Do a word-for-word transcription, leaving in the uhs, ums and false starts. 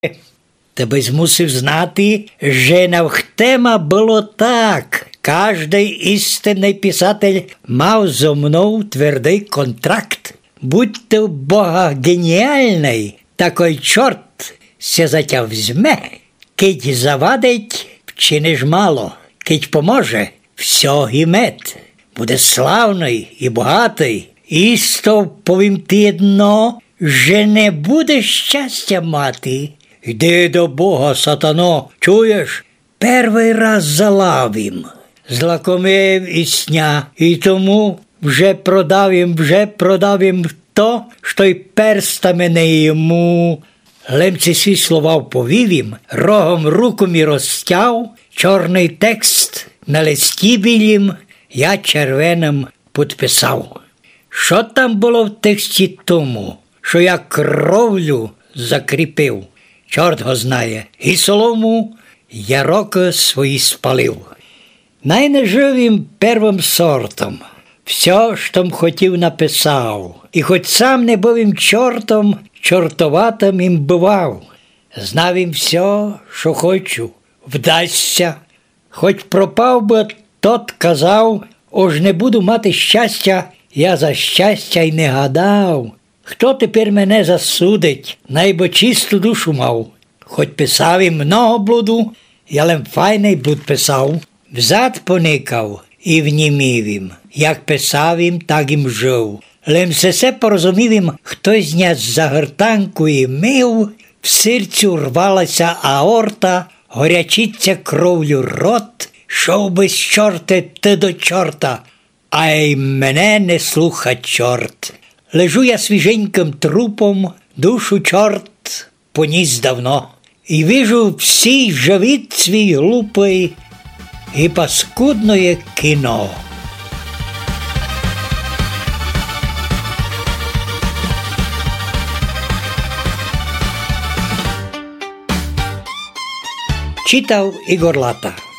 Ти мусив знати, що на Вхтема було так. Кожний істинний писатель мав зо мною твердий контракт. Будь ти Бога геніальний, такой чорт се за тя взьме. Кить завадить, вчиниш мало. Кить поможе, все гімет. Буде славний і багатий. Істо повім ти одно, що не буде щастя мати. Йди до Бога, сатано, чуєш? Перший раз залавім. Злакомив і сня, і тому вже продав їм, вже продав їм то, що й перстами не йому. Лемці свій слова вповів їм, рогом руку мі розтяв, чорний текст на листі білім я червоним підписав. Що там було в тексті тому, що я кровлю закріпив? Чорт го знає, і солому я роки свої спалив. Най жив їм первим сортом. Все, що м хотів, написав. І хоч сам не був їм чортом, чортоватим їм бував. Знав їм все, що хочу, вдасться. Хоч пропав би, тот казав, ож не буду мати щастя, я за щастя й не гадав. Хто тепер мене засудить, найбо чисту душу мав. Хоч писав і много блуду, я лем файний блуд писав. Взад поникав і внімів їм. Як писав їм, так їм жив. Лем се се порозумів їм, хтось зняв за гортанку і мив, в серцю рвалася аорта, горячиться кров'ю рот, шов би з чорти ти до чорта, а й мене не слуха чорт. Лежу я свіженьким трупом, душу чорт поніс давно. І вижу всій живіт свій глупий і паскудне кіно. Читав Ігор Лата.